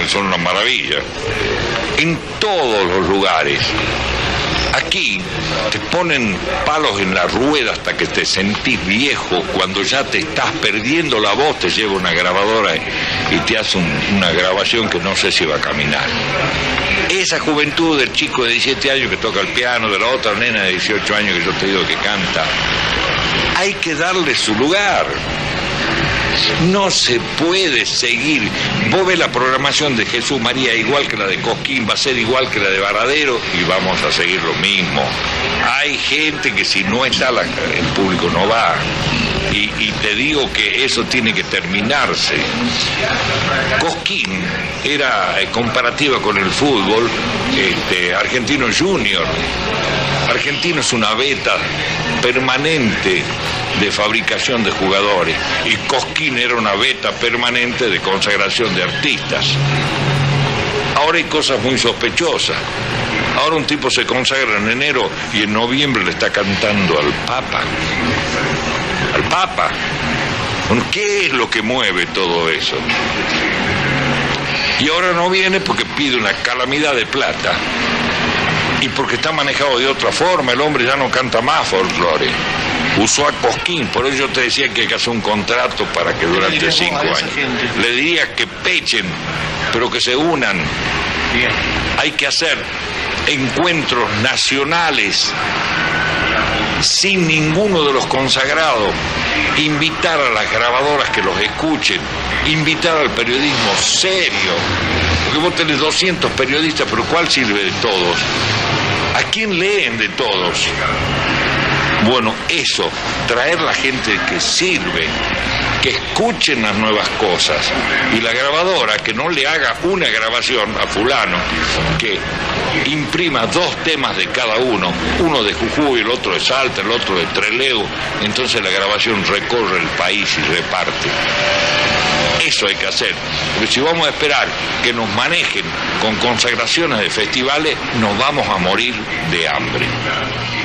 son una maravilla. En todos los lugares. Aquí te ponen palos en la rueda hasta que te sentís viejo. Cuando ya te estás perdiendo la voz, te lleva una grabadora y te hace una grabación que no sé si va a caminar. Esa juventud del chico de 17 años que toca el piano, de la otra nena de 18 años que yo te digo que canta, hay que darle su lugar. No se puede seguir. Vos ves la programación de Jesús María igual que la de Cosquín, va a ser igual que la de Varadero y vamos a seguir lo mismo. Hay gente que si no está, el público no va. Y te digo que eso tiene que terminarse. Cosquín era comparativa con el fútbol, Argentino Junior. Argentino es una beta permanente de fabricación de jugadores y Cosquín era una beta permanente de consagración de artistas. Ahora hay cosas muy sospechosas. Ahora un tipo se consagra en enero y en noviembre le está cantando al Papa. Al Papa. ¿Qué es lo que mueve todo eso? Y ahora no viene porque pide una calamidad de plata y porque está manejado de otra forma. El hombre ya no canta más folclore. Usó a Cosquín, por eso yo te decía que hay que hacer un contrato para que durante 5 años. Le diría que pechen, pero que se unan. Bien. Hay que hacer encuentros nacionales sin ninguno de los consagrados, invitar a las grabadoras que los escuchen, invitar al periodismo serio, porque vos tenés 200 periodistas, pero ¿cuál sirve de todos? ¿A quién leen de todos? Bueno, eso, traer la gente que sirve, que escuchen las nuevas cosas, y la grabadora que no le haga una grabación a fulano, que imprima 2 temas de cada uno de Jujuy, el otro de Salta, el otro de Trelew, entonces la grabación recorre el país y reparte. Eso hay que hacer, porque si vamos a esperar que nos manejen con consagraciones de festivales, nos vamos a morir de hambre.